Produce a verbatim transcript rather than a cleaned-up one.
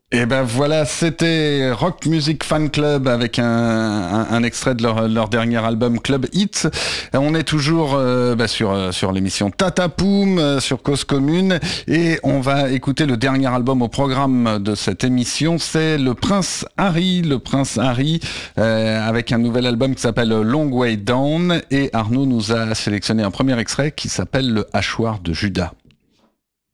Et ben voilà, c'était Rock Music Fan Club avec un, un, un extrait de leur, leur dernier album Club Hit. On est toujours euh, bah, sur, sur l'émission Tatapoum, euh, sur Cause Commune, et on va écouter le dernier album au programme de cette émission. C'est le Prince Harry, le Prince Harry, euh, avec un nouvel album qui s'appelle Long Way Down, et Arnaud nous a sélectionné un premier extrait qui s'appelle Le Hachoir de Judas.